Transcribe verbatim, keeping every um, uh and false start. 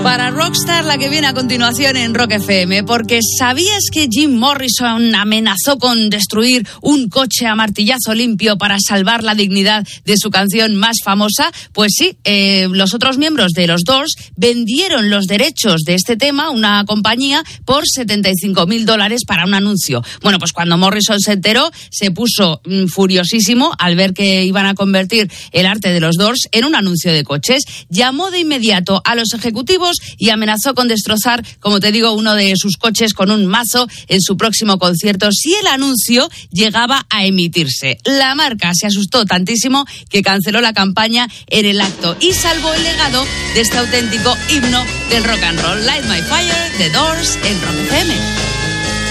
Para Rockstar, la que viene a continuación en Rock F M, porque ¿sabías que Jim Morrison amenazó con destruir un coche a martillazo limpio para salvar la dignidad de su canción más famosa? Pues sí, eh, los otros miembros de los Doors vendieron los derechos de este tema a una compañía por setenta y cinco mil dólares para un anuncio. Bueno, pues cuando Morrison se enteró, se puso mm, furiosísimo al ver que iban a convertir el arte de los Doors en un anuncio de coches. Llamó de inmediato a los ejecutivos y amenazó con destrozar, como te digo, uno de sus coches con un mazo en su próximo concierto si el anuncio llegaba a emitirse. La marca se asustó tantísimo que canceló la campaña en el acto y salvó el legado de este auténtico himno del rock and roll. Light My Fire, The Doors, en Rock F M.